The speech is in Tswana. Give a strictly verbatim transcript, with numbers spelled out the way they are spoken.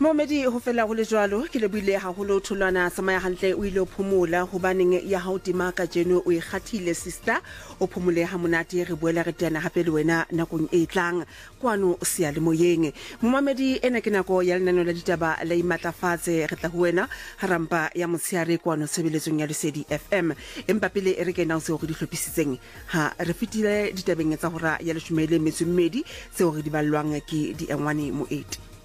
Momedi ho fela go le jwalo ke le buile haholo tholwana samaya hantle o ile o phomola hobaneng ya hao tima ka jeno o e kgathile sister o phomole ha monate re boela re tena hape le wena nakong e tlang kwano sia le moyeng Momedi ena ke nako ya lenano la ditaba la imatlafatse re tla ho wena harampa ya motshiare kwano sebeletsong ya Lesedi F M empa pele re kena o se go di hlophisitseng ha re fitile ditabeng tsa hora ya leshome le metso mmedi tseo re di ballwang ke di engwane mo eight